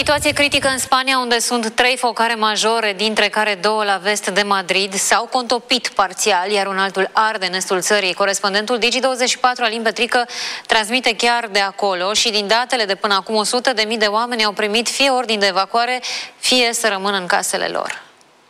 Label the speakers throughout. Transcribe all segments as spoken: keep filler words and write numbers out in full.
Speaker 1: Situație critică în Spania, unde sunt trei focare majore, dintre care două la vest de Madrid, s-au contopit parțial, iar un altul arde în estul țării. Corespondentul Digi douăzeci și patru, Alin Petrică, transmite chiar de acolo și din datele de până acum o sută de mii de oameni au primit fie ordin de evacuare, fie să rămână în casele lor.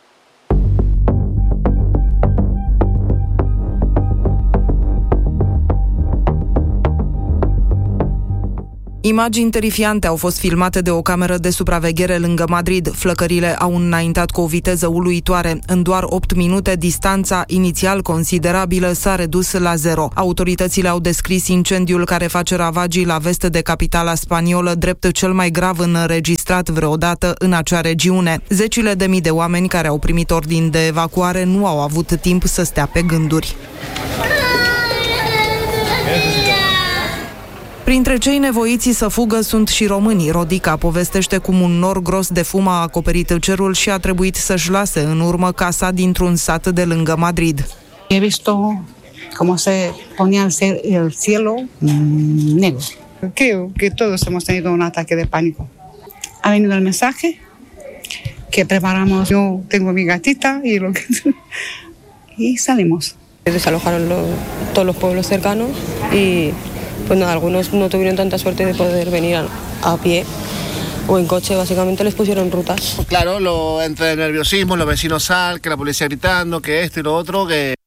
Speaker 2: Imagini terifiante au fost filmate de o cameră de supraveghere lângă Madrid. Flăcările au înaintat cu o viteză uluitoare. În doar opt minute, distanța inițial considerabilă s-a redus la zero. Autoritățile au descris incendiul care face ravagii la vest de capitala spaniolă drept cel mai grav înregistrat vreodată în acea regiune. Zecile de mii de oameni care au primit ordin de evacuare nu au avut timp să stea pe gânduri. Printre cei nevoiți să fugă sunt și românii. Rodica povestește cum un nor gros de fum a acoperit cerul și a trebuit să-și lase în urmă casa dintr-un sat de lângă Madrid.
Speaker 3: He visto cómo se ponía el cielo negro. Creo que todos hemos tenido un ataque de pánico. Ha venido el mensaje que preparamos. Yo tengo mi gatita y lo que y salimos.
Speaker 4: Desalojaron lo, todos los pueblos cercanos y pues nada, algunos no tuvieron tanta suerte de poder venir a, a pie o en coche, básicamente les pusieron rutas.
Speaker 5: Claro, lo, entre el nerviosismo, los vecinos sal, que la policía gritando, que esto y lo otro, que...